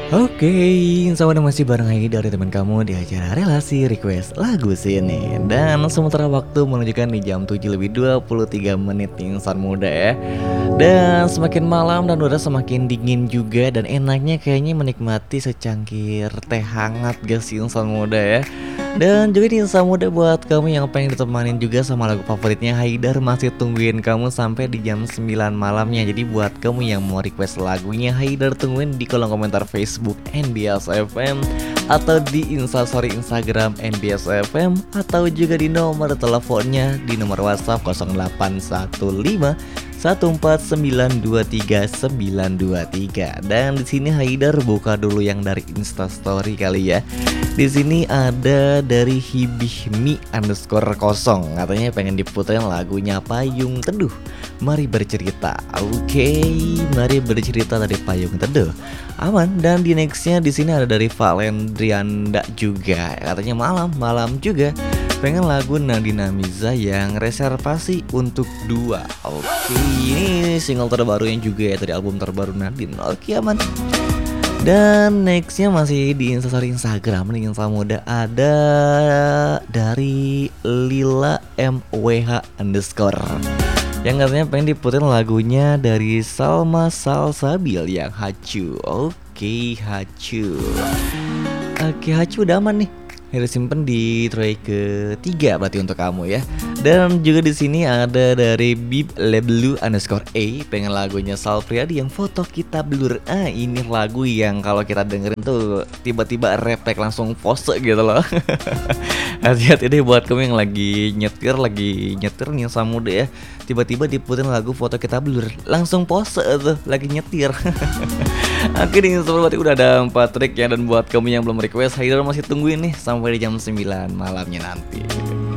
Oke, sama masih bareng lagi dari teman kamu di acara Relasi Request Lagu Sini. Dan sementara waktu menunjukkan di jam 7 lebih 23 menit nih insan muda ya. Dan semakin malam dan udara semakin dingin juga. Dan enaknya kayaknya menikmati secangkir teh hangat guys insan muda ya. Dan juga nih insan muda buat kamu yang pengen ditemanin juga sama lagu favoritnya Haidar, masih tungguin kamu sampai di jam 9 malamnya. Jadi buat kamu yang mau request lagunya Haidar, tungguin di kolom komentar Facebook NBS FM atau di instastory Instagram NBS FM atau juga di nomor teleponnya di nomor WhatsApp 0815 14923 dan di sini Haidar buka dulu yang dari Instastory kali ya. Di sini ada dari Hibihmi_0, katanya pengen diputerin lagunya Payung Teduh. Mari bercerita. Oke, mari bercerita dari Payung Teduh. Aman. Dan di nextnya di sini ada dari Valendrianda juga. Katanya malam juga pengen lagu Nadine Amiza yang reservasi untuk dua. Oke, ini single terbarunya juga ya dari album terbaru Nadine. Oke, aman. Dan nextnya masih di instastory Instagram nih insan muda, ada dari Lila MWH_ yang katanya pengen diputerin lagunya dari Salma Salsabil yang Hacu. Oke, Hacu. Oke, Hacu udah aman nih. Harus simpen di tray ketiga berarti untuk kamu ya. Dan juga di sini ada dari Bib_Leblu_A, pengen lagunya Sal Priadi yang Foto Kita Blur. Ini lagu yang kalau kita dengerin tuh tiba-tiba refleks langsung pose gitu loh. Hati-hati deh buat kamu yang lagi nyetir nih sama muda ya. Tiba-tiba diputerin lagu Foto Kita Blur, langsung pose tuh lagi nyetir. Oke nih, berarti udah ada 4 track ya. Dan buat kamu yang belum request, Haidar masih tungguin nih sampai di jam 9 malamnya nanti.